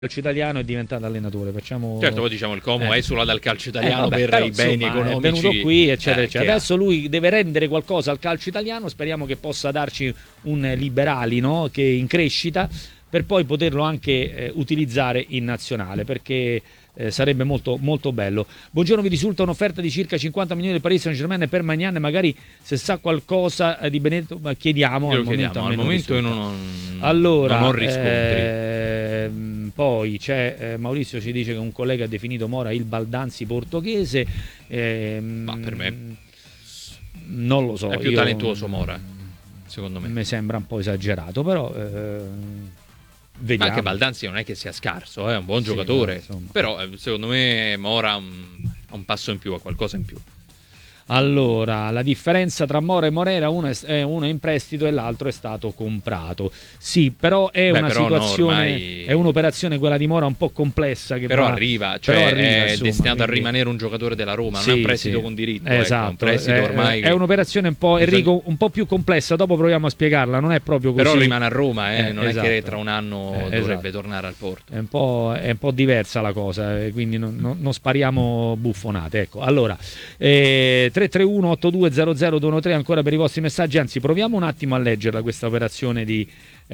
calcio italiano è diventato allenatore. Facciamo... Certo, poi diciamo il Como esula dal calcio italiano vabbè, per però, i beni insomma, economici. è venuto qui, eccetera, eccetera. Adesso ha. lui deve rendere qualcosa al calcio italiano. Speriamo che possa darci un Liberali, no? Che in crescita, per poi poterlo anche utilizzare in nazionale, perché sarebbe molto, molto bello. Buongiorno, vi risulta un'offerta di circa 50 milioni del Paris Saint-Germain per Maignan, magari se sa qualcosa di Benedetto, ma chiediamo. Al momento io non ho riscontri. Poi c'è Maurizio ci dice che un collega ha definito Mora il Baldanzi portoghese. Ma per me non lo so. È più talentuoso Mora, secondo me. Mi sembra un po' esagerato, però vediamo. Ma anche Baldanzi non è che sia scarso, è un buon giocatore. Però secondo me Mora ha un passo in più, ha qualcosa in più. Allora, la differenza tra Mora e Morera, uno è in prestito e l'altro è stato comprato. Sì, però è una situazione, è un'operazione quella di Mora un po' complessa. Che però arriva, è insomma, destinato a rimanere un giocatore della Roma, non è un prestito con diritto. Esatto, un prestito ormai è un'operazione un po', Enrico, un po' più complessa, dopo proviamo a spiegarla, non è proprio così. Però rimane a Roma, non esatto. è che tra un anno dovrebbe tornare al Porto. È un po' diversa la cosa, quindi non spariamo buffonate. Ecco, allora 331-8200-213 ancora per i vostri messaggi, anzi proviamo un attimo a leggerla questa operazione di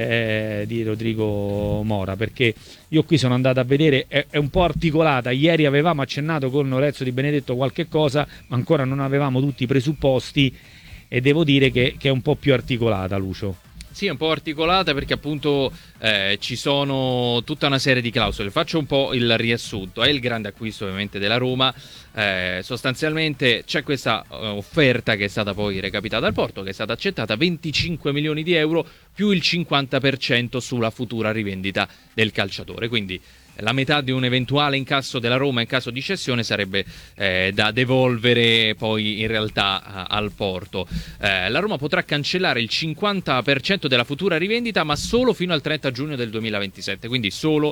Rodrigo Mora, perché io qui sono andato a vedere, è un po' articolata. Ieri avevamo accennato con Lorenzo Di Benedetto qualche cosa, ma ancora non avevamo tutti i presupposti e devo dire che è un po' più articolata, Lucio. Sì, è un po' articolata perché appunto ci sono tutta una serie di clausole. Faccio un po' il riassunto. È il grande acquisto ovviamente della Roma. Sostanzialmente c'è questa offerta che è stata poi recapitata al Porto, che è stata accettata, 25 milioni di euro più il 50% sulla futura rivendita del calciatore. Quindi la metà di un eventuale incasso della Roma in caso di cessione sarebbe da devolvere poi in realtà al Porto. La Roma potrà cancellare il 50% della futura rivendita, ma solo fino al 30 giugno del 2027, quindi solo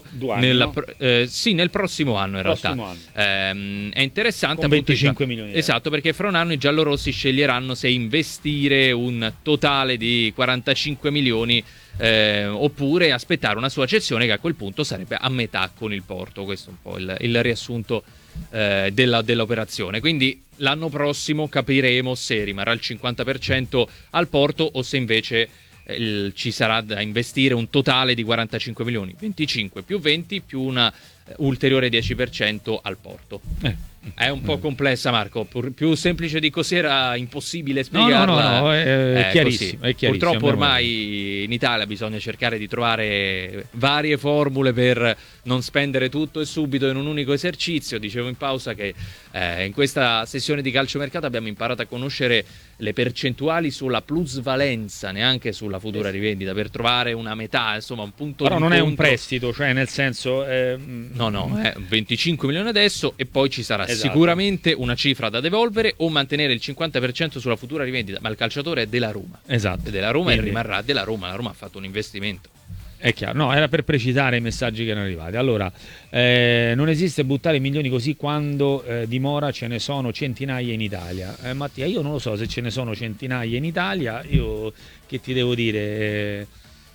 nel prossimo anno in realtà. È interessante. Con 25 milioni. Esatto, perché fra un anno i giallorossi sceglieranno se investire un totale di 45 milioni oppure aspettare una sua cessione, che a quel punto sarebbe a metà con il Porto. Questo è un po' il riassunto dell'operazione. Quindi l'anno prossimo capiremo se rimarrà il 50% al Porto o se invece ci sarà da investire un totale di 45 milioni, 25 più 20 più una ulteriore 10% al Porto. È un po' complessa, Marco, più semplice di così era impossibile spiegarla. No, è chiarissimo, è chiarissimo. Purtroppo ormai in Italia bisogna cercare di trovare varie formule per non spendere tutto e subito in un unico esercizio. Dicevo in pausa che in questa sessione di calciomercato abbiamo imparato a conoscere le percentuali sulla plusvalenza, neanche sulla futura rivendita, per trovare una metà, insomma un punto però di non incontro. È un prestito, cioè nel senso no, è 25 milioni adesso e poi ci sarà sicuramente una cifra da devolvere o mantenere il 50% sulla futura rivendita, ma il calciatore è della Roma. Esatto. È della Roma e rimarrà della Roma. La Roma ha fatto un investimento. È chiaro, no, era per precisare i messaggi che erano arrivati. Allora, non esiste buttare milioni così quando di Mora ce ne sono centinaia in Italia. Mattia, io non lo so se ce ne sono centinaia in Italia, io che ti devo dire,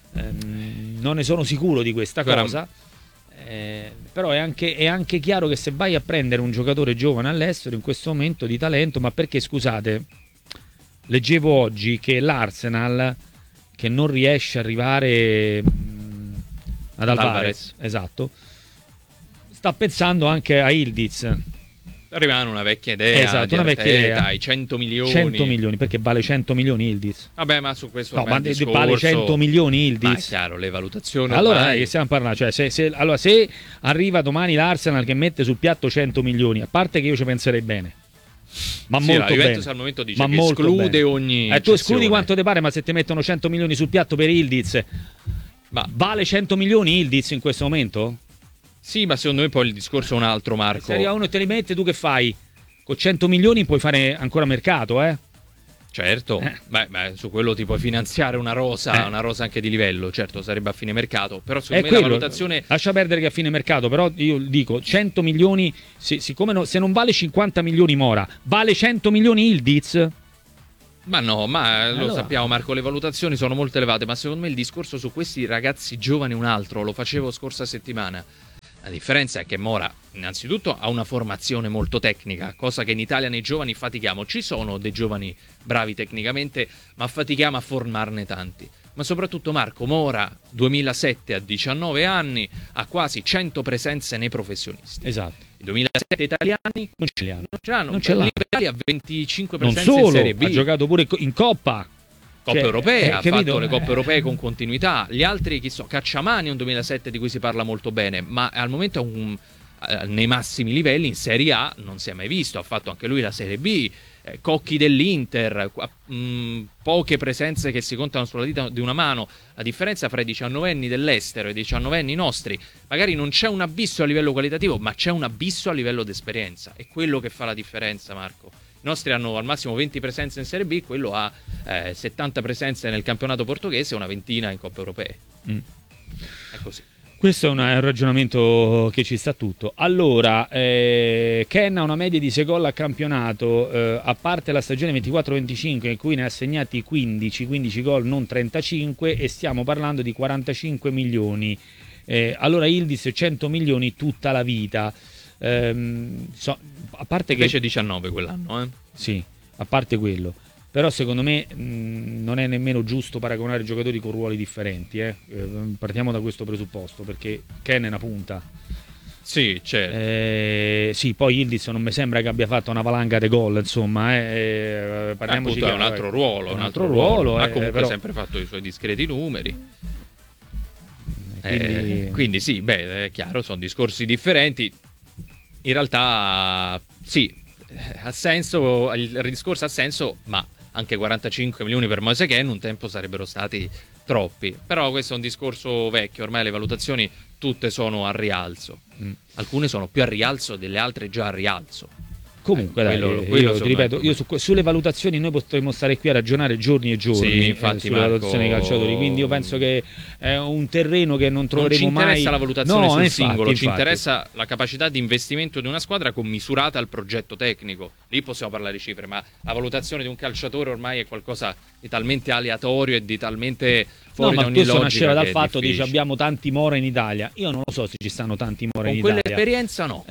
non ne sono sicuro di questa cosa. Però è anche chiaro che se vai a prendere un giocatore giovane all'estero in questo momento di talento, ma perché, scusate, leggevo oggi che l'Arsenal, che non riesce ad arrivare ad Alvarez, esatto, sta pensando anche a Ildiz. Arrivano una vecchia idea, esatto, una vecchia idea. Dai, 100 milioni. 100 milioni, perché vale 100 milioni Ildiz. Vabbè, ma su questo vale 100 milioni Ildiz. Ma è chiaro, le valutazioni. Allora, che stiamo parlando? Cioè, se arriva domani l'Arsenal che mette sul piatto 100 milioni, a parte che io ci penserei bene. Ma sì, molto bene. Al momento dice che esclude ogni tu escludi quanto ti pare, ma se ti mettono 100 milioni sul piatto per Ildiz, ma vale 100 milioni Ildiz in questo momento? Sì, ma secondo me poi il discorso è un altro, Marco. Se arriva uno e te li mette, tu che fai? Con 100 milioni puoi fare ancora mercato, Certo, beh, su quello ti puoi finanziare una rosa anche di livello, certo sarebbe a fine mercato, però secondo me la valutazione... Lascia perdere che a fine mercato, però io dico 100 milioni, siccome se non vale 50 milioni Mora, vale 100 milioni Ildiz? Ma no, lo sappiamo, Marco, le valutazioni sono molto elevate, ma secondo me il discorso su questi ragazzi giovani è un altro, lo facevo scorsa settimana. La differenza è che Mora innanzitutto ha una formazione molto tecnica, cosa che in Italia nei giovani fatichiamo. Ci sono dei giovani bravi tecnicamente, ma fatichiamo a formarne tanti. Ma soprattutto Marco Mora, 2007 a 19 anni, ha quasi 100 presenze nei professionisti. Esatto. I 2007 italiani non ce li hanno. non ce l'hanno. Non ce l'ha. L'Italia ha 25 Non presenze in solo, Serie B. ha giocato pure in Coppa. Coppe europee, ha capito? fatto le coppe europee con continuità. Gli altri, chi so, Cacciamani è un 2007 di cui si parla molto bene, ma al momento nei massimi livelli in Serie A non si è mai visto. Ha fatto anche lui la Serie B. Cocchi dell'Inter, poche presenze che si contano sulla dita di una mano. La differenza fra i 19enni dell'estero e i 19enni nostri, magari non c'è un abisso a livello qualitativo, ma c'è un abisso a livello di esperienza. È quello che fa la differenza, Marco. I nostri hanno al massimo 20 presenze in Serie B, quello ha 70 presenze nel campionato portoghese e una ventina in Coppe Europee. È così. Questo è un ragionamento che ci sta tutto. Allora, Ken ha una media di 6 gol a campionato, a parte la stagione 24-25 in cui ne ha segnati 15 gol, non 35, e stiamo parlando di 45 milioni. Allora Yildiz 100 milioni tutta la vita. A parte che Invece 19 quell'anno, Sì, a parte quello. Però secondo me non è nemmeno giusto paragonare giocatori con ruoli differenti. Partiamo da questo presupposto, perché Ken è una punta. Sì, certo. Sì, poi Yildiz non mi sembra che abbia fatto una valanga di gol, insomma. Parliamoci Appunto, è un altro ruolo. Un altro ruolo. Ha comunque però sempre fatto i suoi discreti numeri. quindi Sì, è chiaro, sono discorsi differenti. In realtà sì, ha senso, il discorso ha senso, ma anche 45 milioni per Moise Kean un tempo sarebbero stati troppi. Però questo è un discorso vecchio, ormai le valutazioni tutte sono a rialzo. Alcune sono più a rialzo, delle altre già a rialzo. Comunque, quello io ti ripeto, io sulle valutazioni noi potremmo stare qui a ragionare giorni e giorni, Sì, infatti, sulle Marco, valutazioni dei calciatori, quindi io penso che è un terreno che non troveremo mai. Non ci interessa la valutazione sul infatti, singolo, ci infatti. interessa la capacità di investimento di una squadra commisurata al progetto tecnico. Lì possiamo parlare di cifre, ma la valutazione di un calciatore ormai è qualcosa di talmente aleatorio e di talmente fuori da ogni questo logica nasceva dal che è fatto difficile. dice abbiamo tanti Mora in Italia. Io non lo so se ci stanno tanti Mora Con in Italia. quell'esperienza no.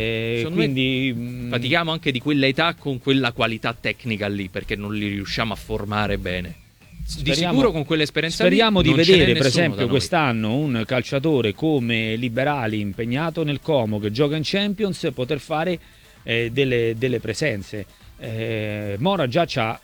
Quindi Fatichiamo anche di quella età con quella qualità tecnica lì, perché non li riusciamo a formare bene. Di sicuro con quell'esperienza speriamo lì di non ce n'è vedere per nessuno da esempio noi. quest'anno un calciatore come Liberali impegnato nel Como che gioca in Champions poter fare delle presenze. Mora già c'ha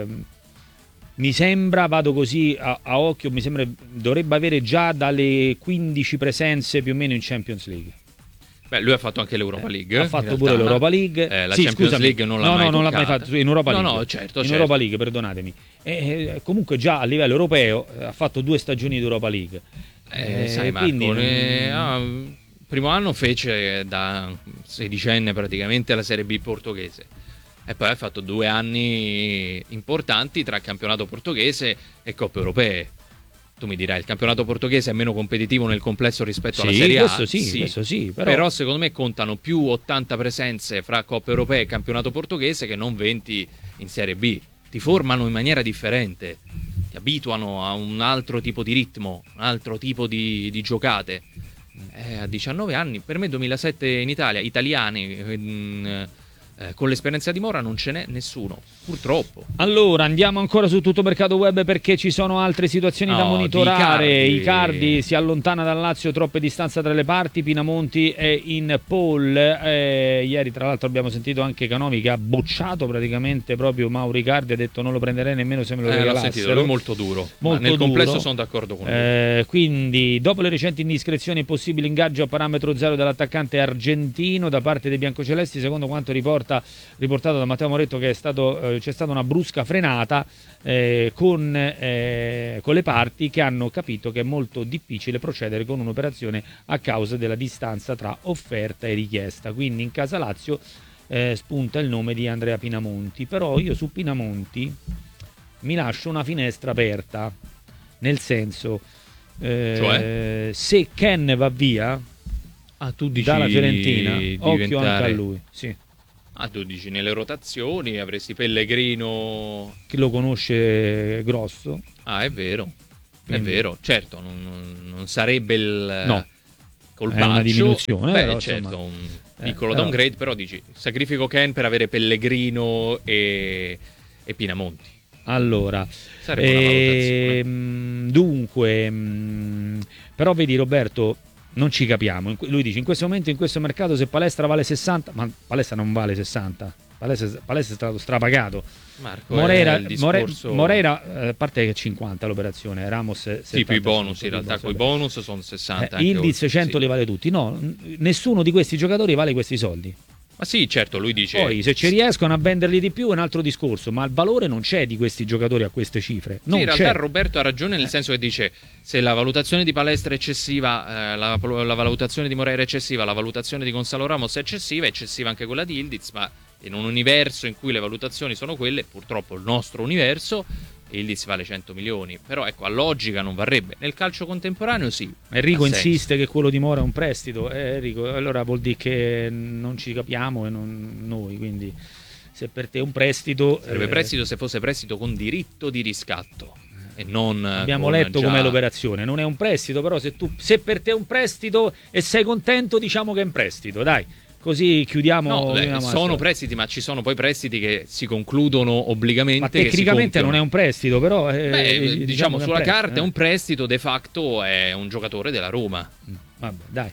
mi sembra, vado così a occhio, mi sembra dovrebbe avere già dalle 15 presenze più o meno in Champions League. Beh, lui ha fatto anche l'Europa League. Ha fatto pure l'Europa League. La Sì, Champions scusami. League non l'ha mai non l'ha mai toccata. fatto in Europa League. No, certo, in Europa League, perdonatemi. Comunque già a livello europeo ha fatto 2 stagioni di Europa League. Sai Marco, primo anno fece da sedicenne praticamente la Serie B portoghese. E poi ha fatto 2 anni importanti tra campionato portoghese e coppe europee. Tu mi dirai, il campionato portoghese è meno competitivo nel complesso rispetto alla Serie A. Questo sì, però secondo me contano più 80 presenze fra coppe europee e campionato portoghese che non 20 in Serie B. Ti formano in maniera differente, ti abituano a un altro tipo di ritmo, un altro tipo di giocate. A 19 anni, per me 2007 in Italia, italiani con l'esperienza di Mora non ce n'è nessuno, purtroppo. Allora andiamo ancora su Tuttomercato Web perché ci sono altre situazioni da monitorare. Icardi si allontana dal Lazio, troppe distanze tra le parti. Pinamonti è in pole. Ieri tra l'altro abbiamo sentito anche Canovi che ha bocciato praticamente proprio Mauro Icardi, ha detto non lo prenderei nemmeno se me lo regalassero. L'ho sentito, lui è molto duro, molto nel duro. complesso sono d'accordo con lui. Quindi dopo le recenti indiscrezioni e possibile ingaggio a parametro zero dell'attaccante argentino da parte dei biancocelesti, secondo quanto riportato da Matteo Moretto, che c'è stata una brusca frenata con le parti che hanno capito che è molto difficile procedere con un'operazione a causa della distanza tra offerta e richiesta. Quindi in casa Lazio spunta il nome di Andrea Pinamonti, però io su Pinamonti mi lascio una finestra aperta, nel senso cioè? Se Ken va via tu dici dalla Fiorentina, occhio anche a lui. Sì. Tu dici nelle rotazioni avresti Pellegrino Chi lo conosce grosso. è vero, Quindi. è vero, certo non sarebbe il No. col È una Baccio, diminuzione, beh, però, certo, insomma, un piccolo però- downgrade, però dici, sacrifico Ken per avere Pellegrino e Pinamonti. Allora, Sarebbe una valutazione. dunque, però vedi Roberto, non ci capiamo. Lui dice, in questo momento, in questo mercato, se Palestra vale 60, ma Palestra non vale 60, Palestra è stato strapagato. Marco, Moreira, il discorso... Moreira, a parte che è 50 l'operazione, Ramos Sì, più i 75, bonus, in realtà con i vabbè. bonus sono 60. Anche Ildiz oltre, 100 sì. li vale tutti. No, nessuno di questi giocatori vale questi soldi. Ma sì, certo, lui dice... Poi se ci riescono a venderli di più è un altro discorso, ma il valore non c'è di questi giocatori a queste cifre. Sì, Non in realtà c'è. Roberto ha ragione nel senso che dice se la valutazione di Palestra è eccessiva, la valutazione di Moreira è eccessiva, la valutazione di Gonzalo Ramos è eccessiva anche quella di Ildiz, ma in un universo in cui le valutazioni sono quelle, purtroppo il nostro universo, Ildiz vale 100 milioni, però ecco, a logica non varrebbe. Nel calcio contemporaneo sì. Enrico ha senso. insiste che quello di Mora è un prestito. Enrico, allora vuol dire che non ci capiamo e non noi, quindi se per te è un prestito... Sarebbe prestito se fosse prestito con diritto di riscatto e non Abbiamo con letto già... com'è l'operazione, non è un prestito, però se per te è un prestito e sei contento, diciamo che è un prestito, dai. Così chiudiamo. No, chiudiamo la sono storia. prestiti, ma ci sono poi prestiti che si concludono obbligamente. Ma che si tecnicamente non è compiono. un prestito, però Beh, diciamo che è sulla un prestito, carta è un prestito, de facto è un giocatore della Roma. Vabbè, dai.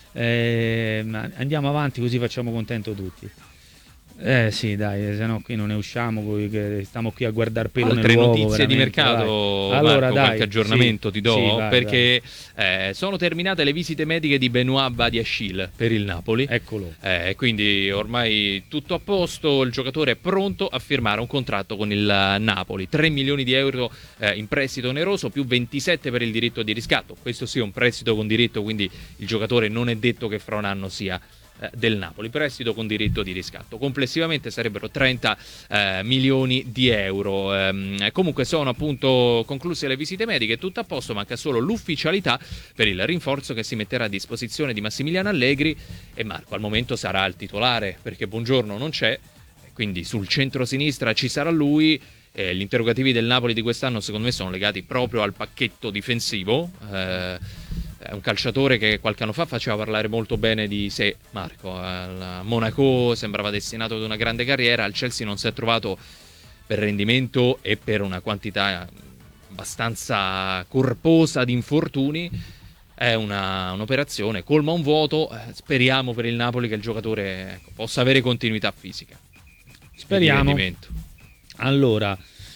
Ma andiamo avanti così facciamo contento tutti. Sì, dai, se no qui non ne usciamo, che stiamo qui a guardare pelo Altre nell'uovo. notizie di veramente, mercato, dai. Allora, Marco, dai, qualche aggiornamento sì, ti do, sì, vai, perché sono terminate le visite mediche di Benoît Badiashile per il Napoli. Eccolo. Quindi ormai tutto a posto, il giocatore è pronto a firmare un contratto con il Napoli, 3 milioni di euro in prestito oneroso più 27 per il diritto di riscatto. Questo sì è un prestito con diritto, quindi il giocatore non è detto che fra un anno sia del Napoli, prestito con diritto di riscatto. Complessivamente sarebbero 30 milioni di euro. Comunque sono appunto concluse le visite mediche, tutto a posto, manca solo l'ufficialità per il rinforzo che si metterà a disposizione di Massimiliano Allegri e Marco al momento sarà il titolare perché Buongiorno non c'è, quindi sul centro-sinistra ci sarà lui. Gli interrogativi del Napoli di quest'anno secondo me sono legati proprio al pacchetto difensivo. È un calciatore che qualche anno fa faceva parlare molto bene di sé, Marco. Al Monaco sembrava destinato ad una grande carriera, al Chelsea non si è trovato per rendimento e per una quantità abbastanza corposa di infortuni. È un'operazione, colma un vuoto. Speriamo per il Napoli che il giocatore possa avere continuità fisica. Speriamo. Di Allora,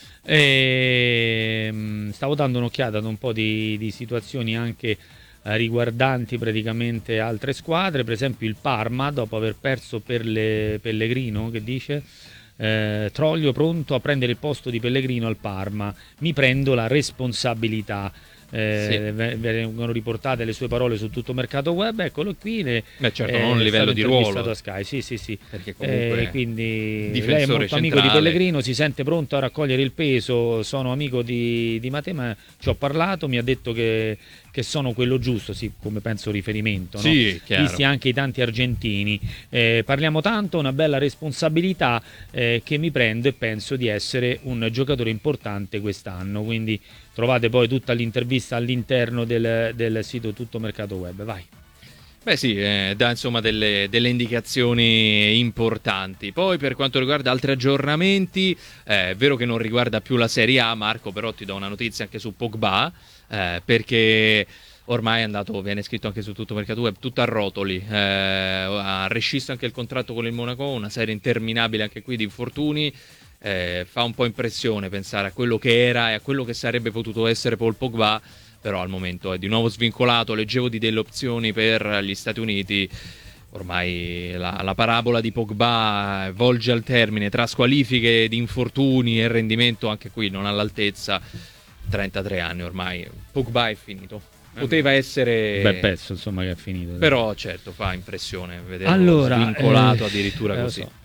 stavo dando un'occhiata ad un po' di situazioni anche riguardanti praticamente altre squadre, per esempio il Parma dopo aver perso per Pellegrino, che dice Troglio pronto a prendere il posto di Pellegrino al Parma, mi prendo la responsabilità. Vengono riportate le sue parole su tutto mercato web, eccolo qui. Beh, certo, non a livello di ruolo. A Sky, sì. Perché comunque quindi difensore lei è molto amico di centrale. Pellegrino, si sente pronto a raccogliere il peso. Sono amico di Matema, ci ho parlato, mi ha detto che sono quello giusto, sì, come penso riferimento, sì, no? chiaro. Visti anche i tanti argentini. Parliamo tanto, una bella responsabilità che mi prendo e penso di essere un giocatore importante quest'anno, quindi trovate poi tutta l'intervista all'interno del sito Tutto Mercato Web. Vai. Beh sì, dà insomma delle indicazioni importanti. Poi per quanto riguarda altri aggiornamenti, è vero che non riguarda più la Serie A, Marco, però ti do una notizia anche su Pogba, perché ormai è andato, viene scritto anche su Tutto Mercato Web, tutto a rotoli. Ha rescisso anche il contratto con il Monaco, una serie interminabile anche qui di infortuni. Fa un po' impressione pensare a quello che era e a quello che sarebbe potuto essere Paul Pogba, però al momento è di nuovo svincolato. Leggevo di delle opzioni per gli Stati Uniti. Ormai la parabola di Pogba volge al termine tra squalifiche di infortuni e rendimento anche qui non all'altezza. 33 anni ormai, Pogba è finito. Poteva essere bel pezzo, insomma, che è finito. Però certo fa impressione vederlo svincolato addirittura così. So.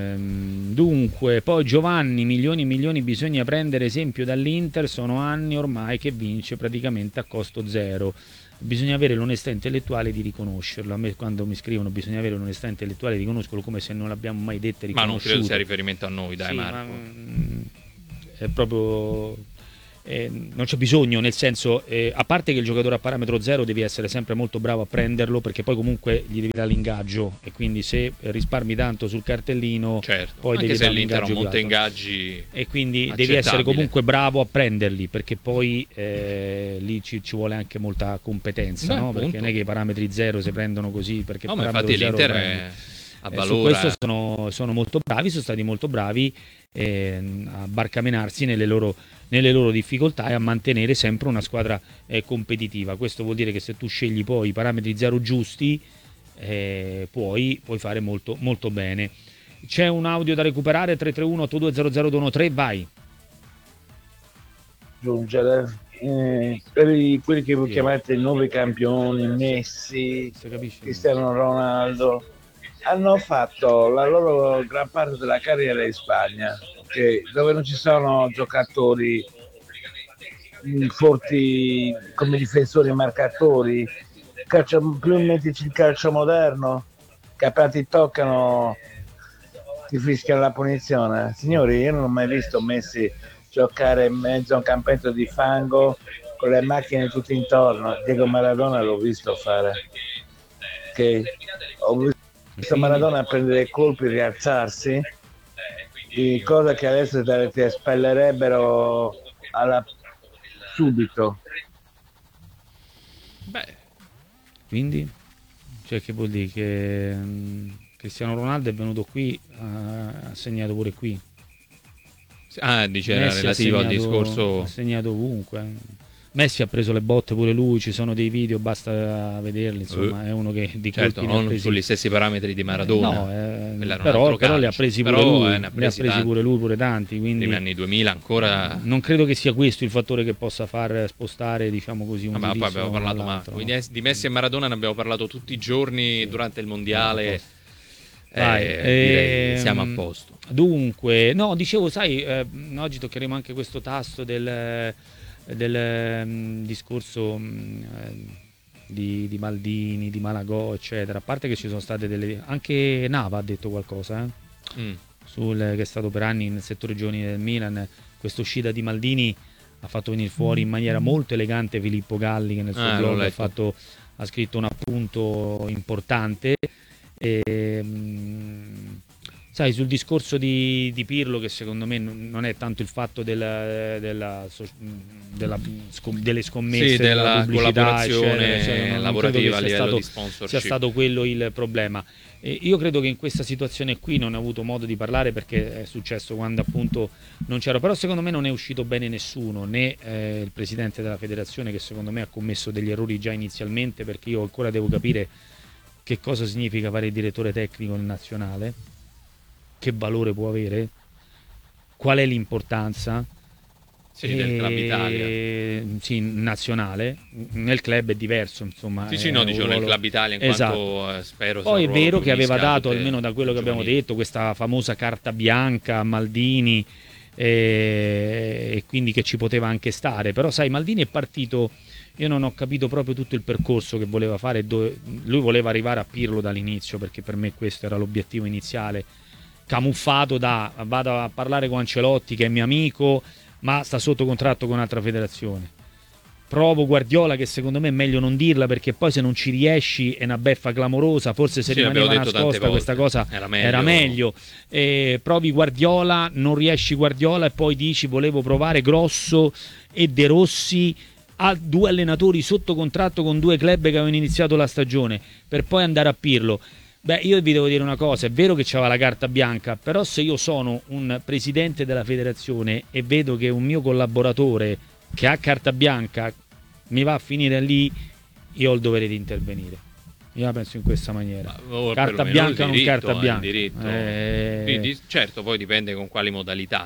Dunque, poi Giovanni, milioni e milioni, bisogna prendere esempio dall'Inter, sono anni ormai che vince praticamente a costo zero. Bisogna avere l'onestà intellettuale di riconoscerlo. A me quando mi scrivono bisogna avere l'onestà intellettuale, riconoscono come se non l'abbiamo mai detto e riconosciuto. Ma non credo sia riferimento a noi, dai, sì, Marco. È proprio non c'è bisogno, nel senso, a parte che il giocatore a parametro zero devi essere sempre molto bravo a prenderlo, perché poi comunque gli devi dare l'ingaggio, e quindi se risparmi tanto sul cartellino, certo, poi anche devi se dare l'Inter ha l'ingaggio più monte alto. ingaggi E quindi devi essere accettabile. comunque bravo a prenderli, perché poi lì ci vuole anche molta competenza, Beh, no? Perché appunto. non è che i parametri zero si prendono così, perché No, ma parametro infatti zero l'Inter prendi. Su avvalora. questo sono molto bravi, sono stati molto bravi a barcamenarsi nelle loro difficoltà e a mantenere sempre una squadra competitiva. Questo vuol dire che se tu scegli poi i parametri zero giusti, puoi fare molto, molto bene. C'è un audio da recuperare, 331 8200 213, vai. Giungere quelli che voi Sì. chiamate nuovi campioni, Messi, Si capisce? Cristiano Ronaldo, hanno fatto la loro gran parte della carriera in Spagna, dove non ci sono giocatori forti come difensori e marcatori. Più mettici il calcio moderno, che appena ti toccano ti fischiano la punizione. Signori, io non ho mai visto Messi giocare in mezzo a un campetto di fango con le macchine tutte intorno. Diego Maradona l'ho visto fare. Okay. Ho visto Maradona prendere colpi e rialzarsi, di cosa che adesso ti espellerebbero subito. Beh, Quindi, cioè, che vuol dire che Cristiano Ronaldo è venuto qui, ha segnato pure qui. dice era Messi relativo al ha discorso. segnato ovunque. Messi ha preso le botte pure lui, ci sono dei video, basta vederli, insomma, è uno che di Certo, colpi ne ha non presi. sugli stessi parametri di Maradona. No, Quello era un però, altro però li ha calcio. presi pure Però, lui, ne ha li ha presi presi tanti. pure lui, pure tanti, quindi Primi anni 2000 ancora. non credo che sia questo il fattore che possa far spostare, diciamo così, un Ma poi giudizio abbiamo parlato, all'altro. di Messi e Maradona ne abbiamo parlato tutti i giorni durante il mondiale. Vai, Direi siamo a posto. Dunque, no, dicevo, sai, oggi toccheremo anche questo tasto del discorso di Maldini, di Malagò, eccetera. A parte che ci sono state anche Nava ha detto qualcosa, che è stato per anni nel settore giovani del Milan. Questa uscita di Maldini ha fatto venire fuori in maniera molto elegante Filippo Galli, che nel suo blog ha scritto un appunto importante. Sai, sul discorso di Pirlo, che secondo me non è tanto il fatto delle scommesse, sì, della pubblicità, collaborazione eccetera, non lavorativa a credo livello di sia sponsorship. stato quello il problema. Io credo che in questa situazione qui non ho avuto modo di parlare, perché è successo quando appunto non c'ero, però secondo me non è uscito bene nessuno, né il presidente della federazione, che secondo me ha commesso degli errori già inizialmente, perché io ancora devo capire che cosa significa fare il direttore tecnico nel nazionale, che valore può avere, qual è l'importanza del Club Italia. Sì, nazionale. Nel club è diverso, insomma. Sì, no, dicevo nel Club Italia, in quanto spero. Poi è vero che aveva dato, almeno da quello che abbiamo detto, questa famosa carta bianca a Maldini, e quindi che ci poteva anche stare. Però sai, Maldini è partito, io non ho capito proprio tutto il percorso che voleva fare, lui voleva arrivare a Pirlo dall'inizio, perché per me questo era l'obiettivo iniziale, camuffato da vado a parlare con Ancelotti che è mio amico ma sta sotto contratto con un'altra federazione, provo Guardiola, che secondo me è meglio non dirla, perché poi se non ci riesci è una beffa clamorosa, forse se rimaneva nascosta questa cosa era meglio. Provi Guardiola, non riesci Guardiola, e poi dici volevo provare Grosso e De Rossi, a due allenatori sotto contratto con due club che avevano iniziato la stagione, per poi andare a Pirlo. Beh, io vi devo dire una cosa, è vero che c'aveva la carta bianca, però se io sono un presidente della federazione e vedo che un mio collaboratore che ha carta bianca mi va a finire lì, io ho il dovere di intervenire. Io la penso in questa maniera. Carta bianca o non carta bianca. Certo, poi dipende con quali modalità.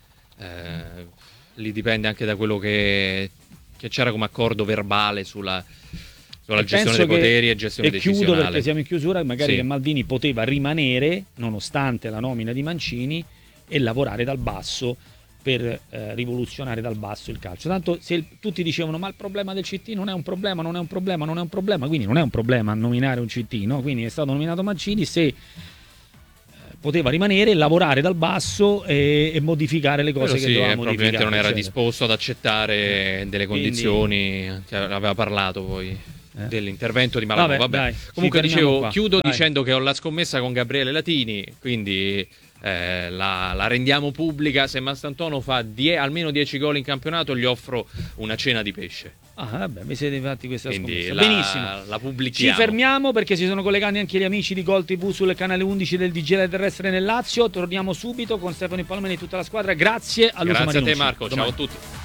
Lì dipende anche da quello che c'era come accordo verbale sulla gestione dei poteri e gestione decisionale. Chiudo perché siamo in chiusura, magari che Maldini poteva rimanere nonostante la nomina di Mancini e lavorare dal basso per rivoluzionare dal basso il calcio. Tanto se tutti dicevano ma il problema del CT non è un problema, quindi non è un problema nominare un CT, no? Quindi è stato nominato Mancini, se poteva rimanere, lavorare dal basso e modificare le cose Quello che sì, doveva probabilmente modificare. non era eccetera. disposto ad accettare delle Quindi- condizioni, che aveva parlato poi dell'intervento di Malagò. Vabbè, dai, Comunque ci fermiamo dicevo, qua. chiudo Dai. dicendo che ho la scommessa con Gabriele Latini, quindi la rendiamo pubblica. Se Mastantuono fa almeno 10 gol in campionato, gli offro una cena di pesce. Ah, vabbè, mi siete fatti questa Quindi scommessa. Benissimo. la Ci pubblichiamo. fermiamo perché si sono collegati anche gli amici di Gol TV sul canale 11 del Digitale Terrestre nel Lazio. Torniamo subito con Stefano Palomeni e tutta la squadra. Grazie a Lucio Grazie a te Marinucci. Marco, ciao Domani. a tutti.